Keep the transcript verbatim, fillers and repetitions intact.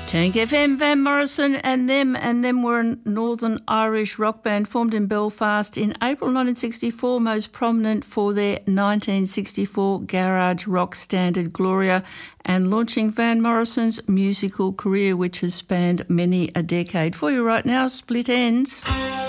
Tank F M, Van Morrison and them, and them were a Northern Irish rock band formed in Belfast in April nineteen sixty-four, most prominent for their nineteen sixty-four garage rock standard Gloria, and launching Van Morrison's musical career, which has spanned many a decade. For you right now, Split Enz.